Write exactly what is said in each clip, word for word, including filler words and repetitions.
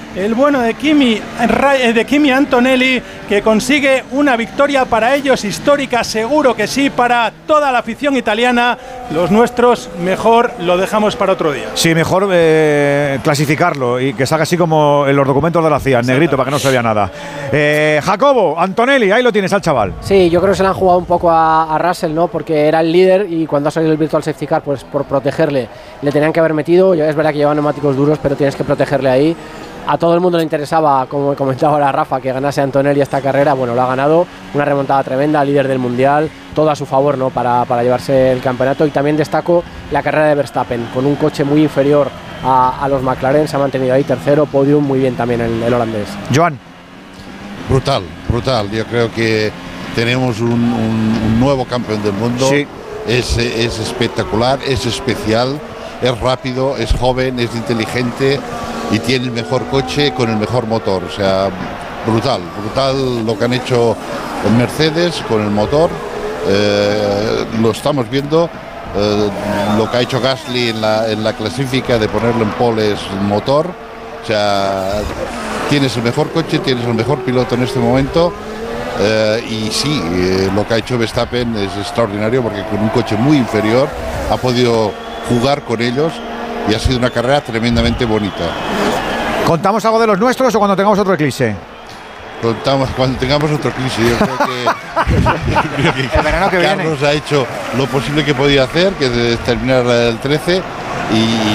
el bueno de Kimi, de Kimi Antonelli, que consigue una victoria para ellos histórica, seguro que sí, para toda la afición italiana. Los nuestros, mejor lo dejamos para otro día. Sí, mejor eh, clasificarlo y que salga así como en los documentos de la C I A, en negrito, para que no se vea nada. Eh, Jacobo, Antonelli, ahí lo tienes al chaval. Sí, yo creo que se le han jugado un poco a, a Russell, ¿no? Porque era el líder y cuando ha salido el Virtual Safety Car, pues por protegerle, le tenían que haber metido. Es verdad que llevan neumáticos duros, pero tienes que protegerle ahí. A todo el mundo le interesaba, como comentaba ahora Rafa, que ganase Antonelli esta carrera. Bueno, lo ha ganado, una remontada tremenda, líder del Mundial, todo a su favor, ¿no? para, para llevarse el campeonato. Y también destaco la carrera de Verstappen, con un coche muy inferior a, a los McLaren, se ha mantenido ahí tercero, podium, muy bien también el, el holandés. Joan. Brutal, brutal, yo creo que tenemos un, un, un nuevo campeón del mundo. Sí. es, es espectacular, es especial, es rápido, es joven, es inteligente y tiene el mejor coche con el mejor motor. O sea, brutal, brutal lo que han hecho en Mercedes con el motor. Eh, lo estamos viendo, eh, lo que ha hecho Gasly en la, en la clasifica de ponerlo en poles el motor. O sea, tienes el mejor coche, tienes el mejor piloto en este momento. Eh, y sí, eh, lo que ha hecho Verstappen es extraordinario, porque con un coche muy inferior ha podido jugar con ellos y ha sido una carrera tremendamente bonita. ¿Contamos algo de los nuestros o cuando tengamos otro eclipse? Contamos cuando tengamos otro eclipse. Yo creo que, creo que el verano que Carlos viene ha hecho lo posible que podía hacer, que es terminar el trece, y,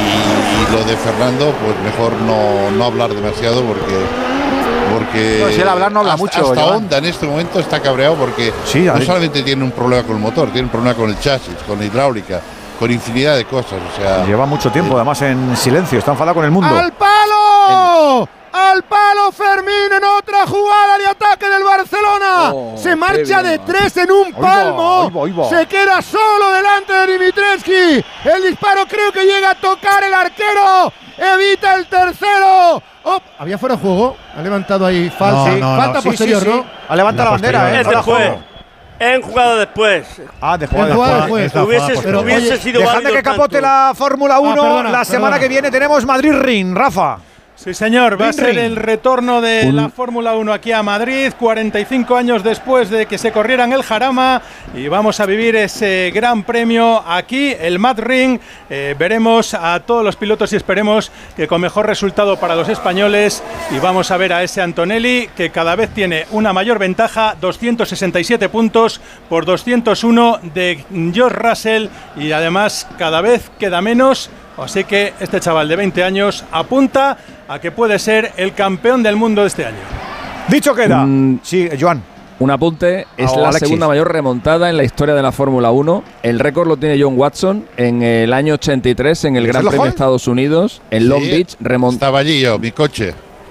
y lo de Fernando, pues mejor no, no hablar demasiado, porque porque no, si el hablar no habla hasta, mucho. Hasta Joan. Honda en este momento está cabreado porque sí, no solamente tiene un problema con el motor, tiene un problema con el chasis, con la hidráulica, con infinidad de cosas. O sea, lleva mucho tiempo, eh, además en silencio, está enfadado con el mundo. ¡Al palo! En... ¡Al palo Fermín en otra jugada de ataque del Barcelona! Oh, se marcha de tres en un palmo. Ahí va, ahí va, ahí va. Se queda solo delante de Dimitrescu. El disparo creo que llega a tocar el arquero. Evita el tercero. Oh, había fuera de juego. Ha levantado ahí falta. No, no, falta no. posterior, sí, sí, sí. ¿no? Ha levantado la bandera, ¿eh? Es después. En jugada después. Ah, de jugada después. después. Hubiese, Pero, hubiese oye, sido dejadme que capote tanto. La Fórmula uno. Ah, perdona, la semana perdona. que viene tenemos Madrid-Ring, Rafa. Sí, señor, va a ser el retorno de Un... la Fórmula uno aquí a Madrid, cuarenta y cinco años después de que se corriera en el Jarama, y vamos a vivir ese gran premio aquí, el Mad Ring. Eh, veremos a todos los pilotos y esperemos que con mejor resultado para los españoles, y vamos a ver a ese Antonelli que cada vez tiene una mayor ventaja, doscientos sesenta y siete puntos por doscientos uno de George Russell, y además cada vez queda menos. Así que este chaval de veinte años apunta a que puede ser el campeón del mundo de este año. Dicho queda. Mm, sí, Joan. Un apunte, es oh, la Alexis. segunda mayor remontada en la historia de la Fórmula uno. El récord lo tiene John Watson en el año ochenta y tres en el Gran Premio de Estados Unidos, en sí, Long Beach. Remont- estaba allí yo, mi coche.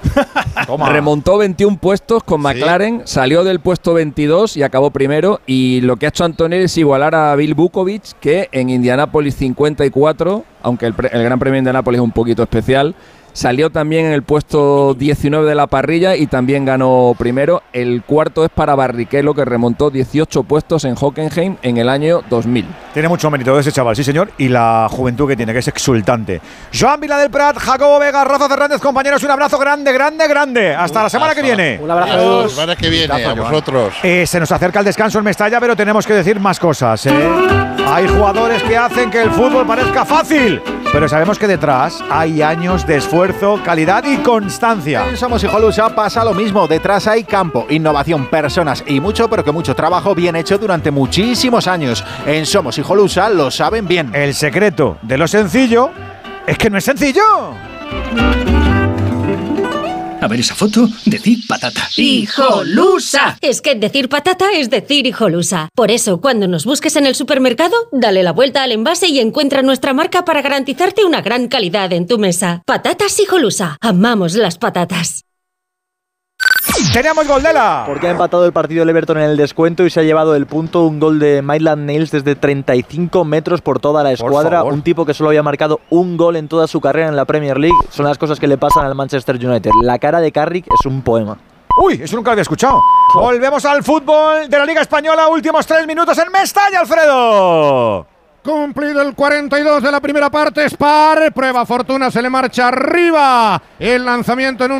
Remontó veintiún puestos con McLaren, sí. Salió del puesto veintidós y acabó primero. Y lo que ha hecho Antonelli es igualar a Bill Vukovic, que en Indianápolis cincuenta y cuatro, aunque el, pre- el Gran Premio de Indianápolis es un poquito especial, salió también en el puesto diecinueve de la parrilla y también ganó primero. El cuarto es para Barrichello, que remontó dieciocho puestos en Hockenheim en el año dos mil. Tiene mucho mérito ese chaval, sí señor, y la juventud que tiene, que es exultante. Joan Vila del Prat, Jacobo Vega, Rafa Fernández, compañeros, un abrazo grande, grande, grande. Hasta la semana que viene. Un abrazo a todos. La semana que viene, a vosotros. Eh, se nos acerca el descanso en Mestalla, pero tenemos que decir más cosas, ¿eh? Hay jugadores que hacen que el fútbol parezca fácil, pero sabemos que detrás hay años de esfuerzo, calidad y constancia. En Somos Hijolusa pasa lo mismo. Detrás hay campo, innovación, personas y mucho, pero que mucho trabajo bien hecho durante muchísimos años. En Somos Hijolusa lo saben bien. El secreto de lo sencillo es que no es sencillo. A ver esa foto, decir patata. ¡Hijolusa! Es que decir patata es decir hijolusa. Por eso, cuando nos busques en el supermercado, dale la vuelta al envase y encuentra nuestra marca para garantizarte una gran calidad en tu mesa. Patatas Hijolusa. Amamos las patatas. ¡Tenemos gol de la! Porque ha empatado el partido el Everton en el descuento y se ha llevado el punto. Un gol de Maitland Niles desde treinta y cinco metros por toda la escuadra. Un tipo que solo había marcado un gol en toda su carrera en la Premier League. Son las cosas que le pasan al Manchester United. La cara de Carrick es un poema. Uy, eso nunca lo había escuchado. Oh. Volvemos al fútbol de la Liga Española. Últimos tres minutos en Mestalla, Alfredo. Cumplido el cuarenta y dos de la primera parte, Spar. Prueba fortuna, se le marcha arriba. El lanzamiento en un